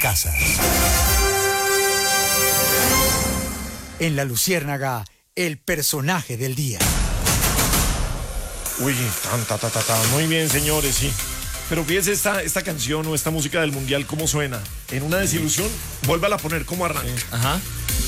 Casas. En La Luciérnaga, el personaje del día. Uy, muy bien, señores, sí. Pero fíjese esta canción o esta música del Mundial, cómo suena. En una desilusión, vuélvala a poner como arranca. Ajá.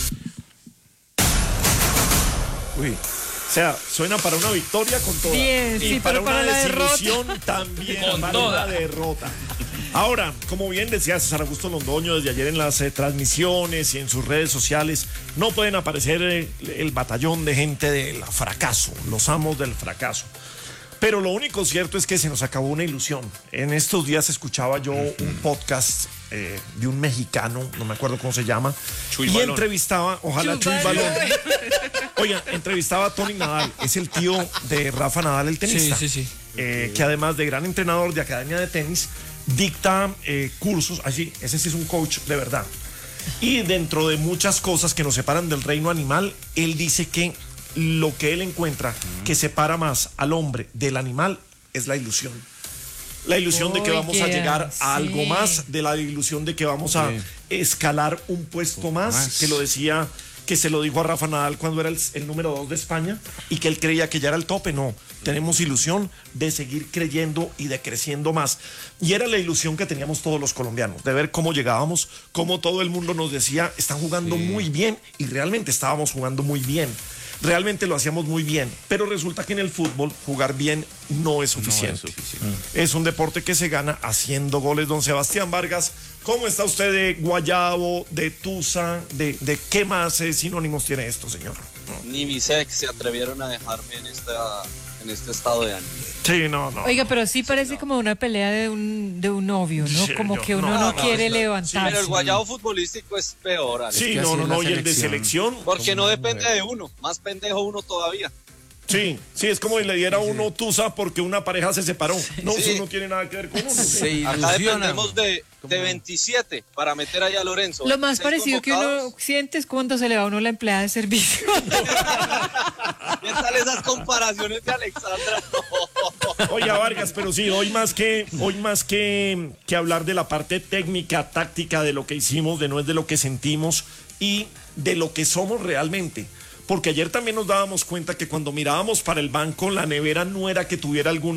Uy. O sea, suena para una victoria con toda. Bien, y sí, para pero para una la desilusión también, con para toda. una derrota. Ahora, como bien decía César Augusto Londoño desde ayer en las transmisiones y en sus redes sociales, no pueden aparecer el batallón de gente del fracaso, los amos del fracaso. Pero lo único cierto es que se nos acabó una ilusión. En estos días escuchaba yo un podcast de un mexicano, no me acuerdo cómo se llama, Chuy y Balón. entrevistaba, ojalá Chuy Balón. Oiga, entrevistaba a Tony Nadal, es el tío de Rafa Nadal, el tenista. Sí. Que además de gran entrenador de academia de tenis, dicta cursos, así, ese sí es un coach de verdad. Y dentro de muchas cosas que nos separan del reino animal, él dice que lo que él encuentra que separa más al hombre del animal es la ilusión. La ilusión de que vamos a llegar a algo más, de la ilusión de que vamos a escalar un puesto más, que lo decía, que se lo dijo a Rafa Nadal cuando era el número 2 de España y que él creía que ya era el tope. No, tenemos ilusión de seguir creyendo y de creciendo más. Y era la ilusión que teníamos todos los colombianos, de ver cómo llegábamos, cómo todo el mundo nos decía, están jugando muy bien, y realmente estábamos jugando muy bien. Realmente lo hacíamos muy bien, pero resulta que en el fútbol jugar bien no es suficiente. Es un deporte que se gana haciendo goles. Don Sebastián Vargas, ¿cómo está usted de Guayabo, de Tusa, de qué más sinónimos tiene esto, señor? Ni mis ex se atrevieron a dejarme en este estado de ánimo. Sí, no. Oiga, pero sí parece como una pelea de un novio, ¿no? Sí, como que uno no quiere levantarse. Pero el guayabo futbolístico es peor, Alex. Sí, que así es no, la y el de selección. Porque no depende de uno, más pendejo uno todavía. Sí, es como si le diera a uno Tusa porque una pareja se separó. No, Sí. eso no tiene nada que ver con uno. Se Acá ilusionan. dependemos de 27 para meter allá a Lorenzo. Lo más 26 parecido que convocados. uno siente es cuando se le va a uno la empleada de servicio. ¿Qué tal esas comparaciones de Alexandra? Oiga, Vargas, pero sí, hoy más que hablar de la parte técnica, táctica, de lo que hicimos, de no es de lo que sentimos y de lo que somos realmente. Porque ayer también nos dábamos cuenta que cuando mirábamos para el banco, la nevera no era que tuviera alguna